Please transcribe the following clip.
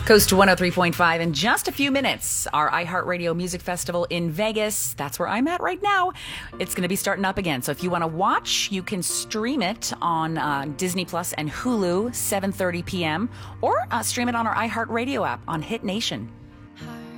Coast 103.5 in just a few minutes. Our iHeartRadio Music Festival in Vegas. That's where I'm at right now. It's going to be starting up again. So if you want to watch, you can stream it on Disney Plus and Hulu, 7:30 p.m. or stream it on our iHeartRadio app on Hit Nation.